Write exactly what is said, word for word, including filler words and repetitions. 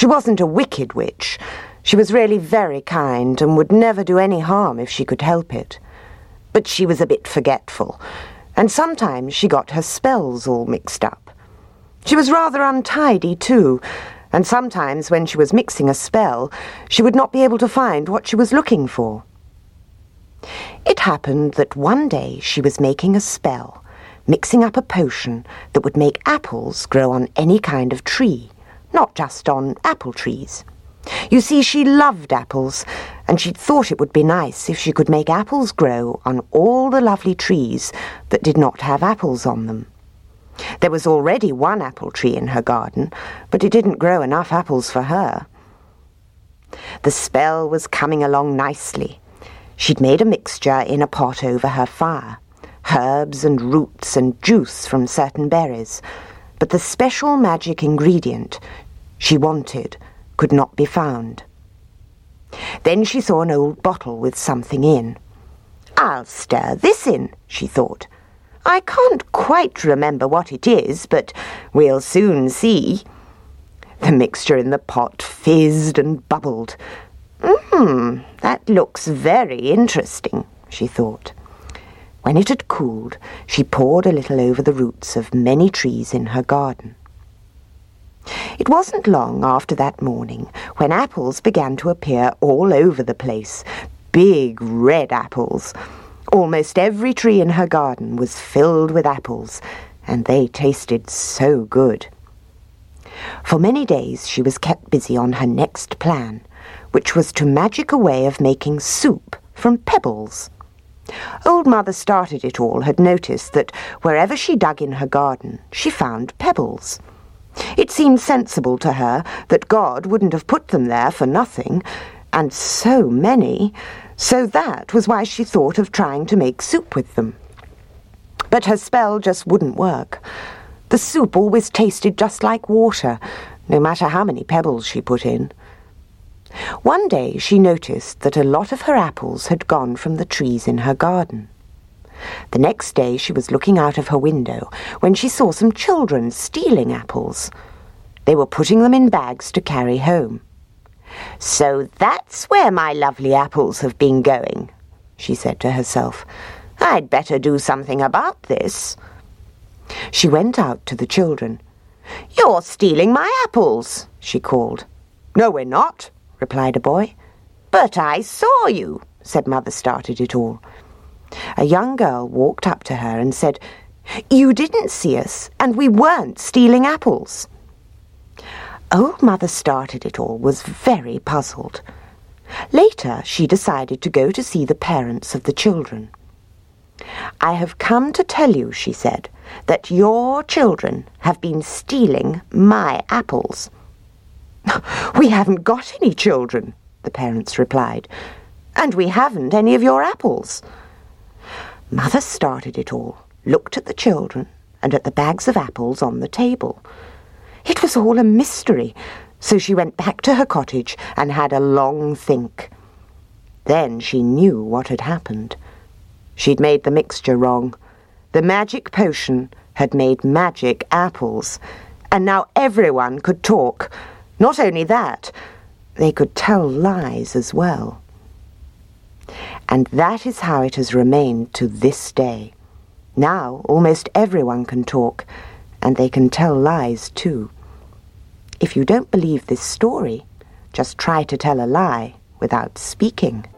She wasn't a wicked witch. She was really very kind and would never do any harm if she could help it. But she was a bit forgetful, and sometimes she got her spells all mixed up. She was rather untidy, too, and sometimes when she was mixing a spell, she would not be able to find what she was looking for. It happened that one day she was making a spell, mixing up a potion that would make apples grow on any kind of tree, not just on apple trees. You see, she loved apples, and she thought it would be nice if she could make apples grow on all the lovely trees that did not have apples on them. There was already one apple tree in her garden, but it didn't grow enough apples for her. The spell was coming along nicely. She'd made a mixture in a pot over her fire, herbs and roots and juice from certain berries, but the special magic ingredient she wanted could not be found. Then she saw an old bottle with something in. "I'll stir this in," she thought. "I can't quite remember what it is, but we'll soon see." The mixture in the pot fizzed and bubbled. "Mmm, that looks very interesting," she thought. When it had cooled, she poured a little over the roots of many trees in her garden. It wasn't long after that morning when apples began to appear all over the place, big red apples. Almost every tree in her garden was filled with apples, and they tasted so good. For many days she was kept busy on her next plan, which was to magic a way of making soup from pebbles. Old Mother Started It All had noticed that wherever she dug in her garden, she found pebbles. It seemed sensible to her that God wouldn't have put them there for nothing, and so many, so that was why she thought of trying to make soup with them. But her spell just wouldn't work. The soup always tasted just like water, no matter how many pebbles she put in. One day she noticed that a lot of her apples had gone from the trees in her garden. The next day she was looking out of her window when she saw some children stealing apples. They were putting them in bags to carry home. "So that's where my lovely apples have been going," she said to herself. "I'd better do something about this." She went out to the children. "You're stealing my apples," she called. "No, we're not," replied a boy. "But I saw you," said Mother Started It All. A young girl walked up to her and said, "You didn't see us, and we weren't stealing apples." Old Mother Started It All was very puzzled. Later, she decided to go to see the parents of the children. "I have come to tell you," she said, "that your children have been stealing my apples." "We haven't got any children," the parents replied, "and we haven't any of your apples." Mother Started It All looked at the children and at the bags of apples on the table. It was all a mystery, so she went back to her cottage and had a long think. Then she knew what had happened. She'd made the mixture wrong. The magic potion had made magic apples, and now everyone could talk. Not only that, they could tell lies as well. And that is how it has remained to this day. Now almost everyone can talk, and they can tell lies too. If you don't believe this story, just try to tell a lie without speaking.